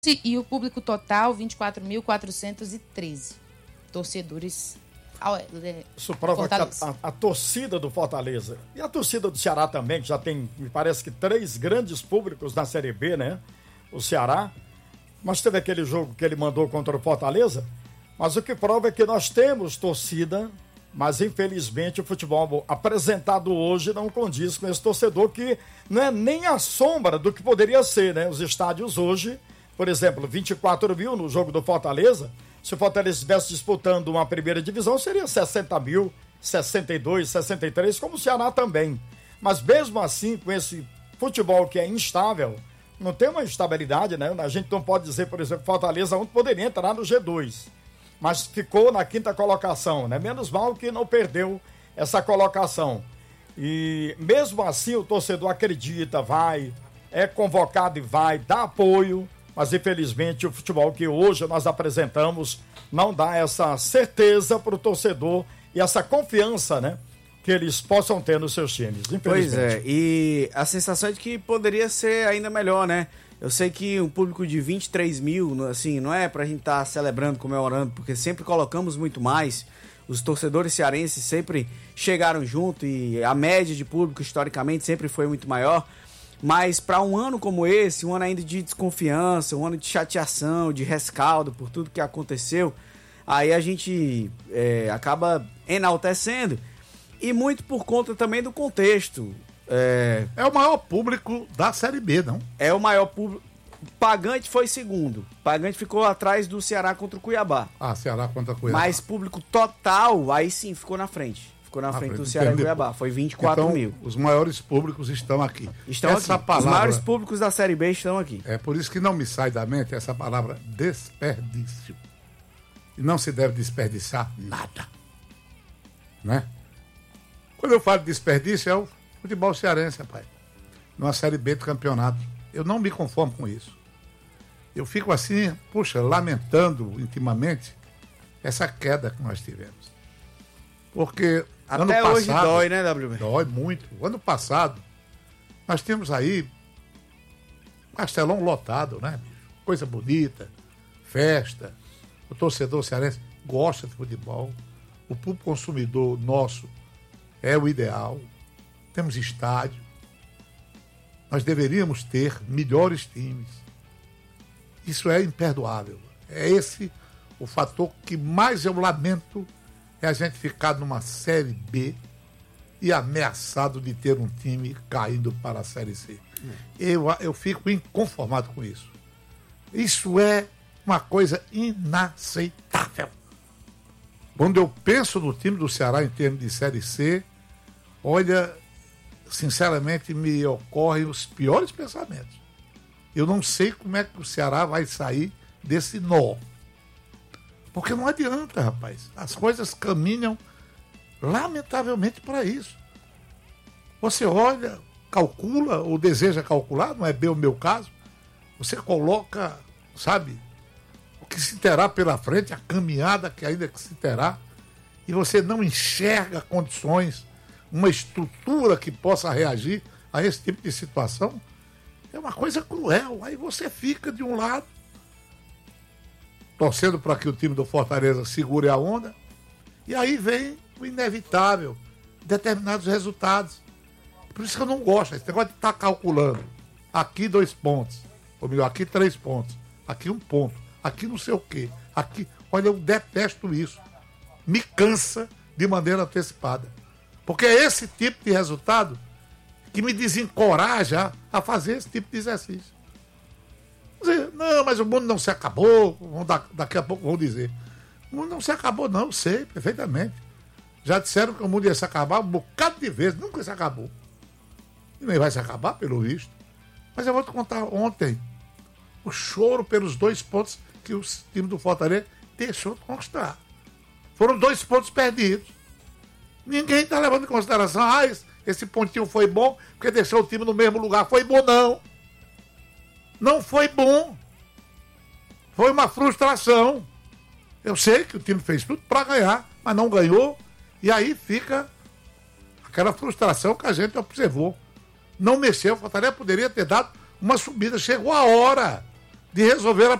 e o público total 24.413 torcedores. Isso prova que a torcida do Fortaleza e a torcida do Ceará também, que já tem, me parece que 3 grandes públicos na Série B, né? O Ceará, mas teve aquele jogo que ele mandou contra o Fortaleza, mas o que prova é que nós temos torcida, mas infelizmente o futebol apresentado hoje não condiz com esse torcedor, que não é nem a sombra do que poderia ser, né? Os estádios hoje, por exemplo, 24 mil no jogo do Fortaleza. Se o Fortaleza estivesse disputando uma primeira divisão, seria 60 mil, 62, 63, como o Ceará também. Mas mesmo assim, com esse futebol que é instável, não tem uma estabilidade, né? A gente não pode dizer, por exemplo, Fortaleza ontem poderia entrar no G2, mas ficou na 5ª colocação, né? Menos mal que não perdeu essa colocação. E mesmo assim o torcedor acredita, vai, é convocado e vai, dá apoio, mas infelizmente o futebol que hoje nós apresentamos não dá essa certeza para o torcedor e essa confiança, né, que eles possam ter nos seus times, infelizmente. Pois é, e a sensação é de que poderia ser ainda melhor, né? Eu sei que um público de 23 mil, assim, não é pra gente estar celebrando, comemorando, porque sempre colocamos muito mais. Os torcedores cearenses sempre chegaram junto e a média de público, historicamente, sempre foi muito maior. Mas para um ano como esse, um ano ainda de desconfiança, um ano de chateação, de rescaldo por tudo que aconteceu, aí a gente acaba enaltecendo. E muito por conta também do contexto. É o maior público da Série B, não? É o maior público. Pagante foi segundo. Pagante ficou atrás do Ceará contra o Cuiabá. Ceará contra o Cuiabá. Mas público total, aí sim, ficou na frente. Ficou na frente do Ceará e Cuiabá. Foi 24 mil. Os maiores públicos estão aqui. Os maiores públicos da Série B estão aqui. É por isso que não me sai da mente essa palavra desperdício. E não se deve desperdiçar nada. Né? Quando eu falo de desperdício, é o futebol cearense, rapaz. Numa Série B do campeonato. Eu não me conformo com isso. Eu fico assim, lamentando intimamente essa queda que nós tivemos. Porque até hoje dói, né, WB? Dói muito. O ano passado, nós tínhamos aí Castelão lotado, né, bicho? Coisa bonita, festa. O torcedor cearense gosta de futebol. O público consumidor nosso é o ideal. Temos estádio. Nós deveríamos ter melhores times. Isso é imperdoável. É esse o fator que mais eu lamento, é a gente ficar numa Série B e ameaçado de ter um time caindo para a Série C. Eu fico inconformado com isso. Isso é uma coisa inaceitável. Quando eu penso no time do Ceará em termos de Série C, olha, sinceramente me ocorrem os piores pensamentos. Eu não sei como é que o Ceará vai sair desse nó. Porque não adianta, rapaz. As coisas caminham lamentavelmente para isso. Você olha, calcula ou deseja calcular, não é bem o meu caso. Você coloca, sabe, o que se terá pela frente, a caminhada que ainda que se terá, e você não enxerga condições, uma estrutura que possa reagir a esse tipo de situação. É uma coisa cruel. Aí você fica de um lado torcendo para que o time do Fortaleza segure a onda, e aí vem o inevitável, determinados resultados. Por isso que eu não gosto, esse negócio de estar calculando. Aqui 2 pontos, ou melhor, aqui 3 pontos, aqui 1 ponto, aqui não sei o quê. Aqui, olha, eu detesto isso. Me cansa de maneira antecipada. Porque é esse tipo de resultado que me desencoraja a fazer esse tipo de exercício. Dizer, não, mas o mundo não se acabou, daqui a pouco vão dizer. O mundo não se acabou, não, eu sei perfeitamente. Já disseram que o mundo ia se acabar um bocado de vezes, nunca se acabou. E nem vai se acabar, pelo visto. Mas eu vou te contar ontem o choro pelos 2 pontos que o time do Fortaleza deixou de conquistar. Foram 2 pontos perdidos. Ninguém está levando em consideração, esse pontinho foi bom, porque deixou o time no mesmo lugar. Foi bom, não. Não foi bom. Foi uma frustração. Eu sei que o time fez tudo para ganhar, mas não ganhou. E aí fica aquela frustração que a gente observou. Não mexeu. O Fortaleza poderia ter dado uma subida. Chegou a hora. de resolver